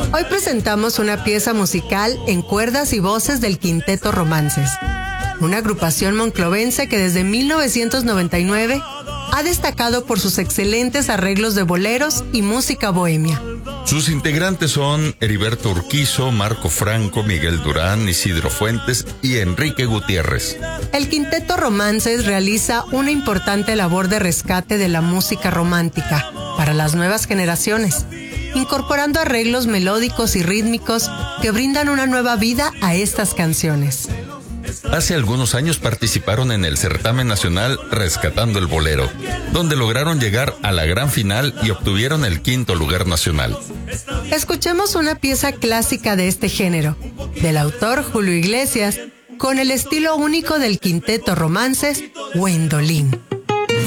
Hoy presentamos una pieza musical en cuerdas y voces del Quinteto Romances, una agrupación monclovense que desde 1999 ha destacado por sus excelentes arreglos de boleros y música bohemia. Sus integrantes son Heriberto Urquizo, Marco Franco, Miguel Durán, Isidro Fuentes y Enrique Gutiérrez. El Quinteto Romances realiza una importante labor de rescate de la música romántica para las nuevas generaciones, incorporando arreglos melódicos y rítmicos que brindan una nueva vida a estas canciones. Hace algunos años participaron en el certamen nacional Rescatando el Bolero, donde lograron llegar a la gran final y obtuvieron el 5º lugar nacional. Escuchemos una pieza clásica de este género, del autor Julio Iglesias, con el estilo único del Quinteto Romances, Gwendolyn.